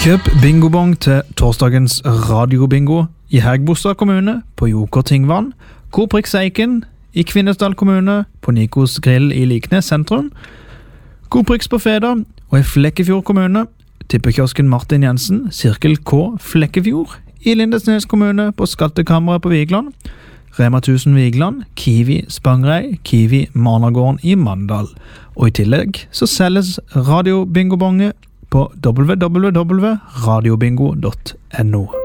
Kjøp bingobong til torsdagens radiobingo i Hægebostad kommune på Joker Tingvann, Coop Eiken i Kvinesdal kommune på Nikos Grill i Liknes sentrum, Coop på Feda og i Flekkefjord kommune, tippekiosken Martin Jensen, Sirkel K Flekkefjord i Lindesnes kommune på Skattekammeret på Vigland, Rema 1000 Vigland, Kiwi Spangrei, Kiwi Managården i Mandal. Og i tillegg så selges radiobingobonge på www.radiobingo.no.